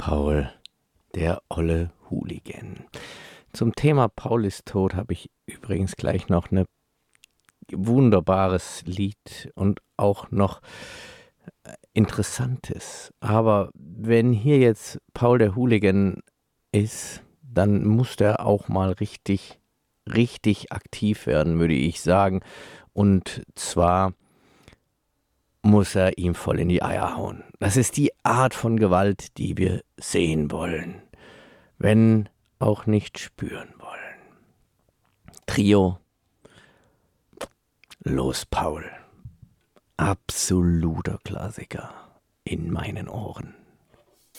Paul, der olle Hooligan. Zum Thema Paul ist tot habe ich übrigens gleich noch ein wunderbares Lied und auch noch Interessantes. Aber wenn hier jetzt Paul der Hooligan ist, dann muss der auch mal richtig aktiv werden, würde ich sagen. Und zwar muss er ihm voll in die Eier hauen. Das ist die Art von Gewalt, die wir sehen wollen, wenn auch nicht spüren wollen. Trio, Los Paul, absoluter Klassiker in meinen Ohren.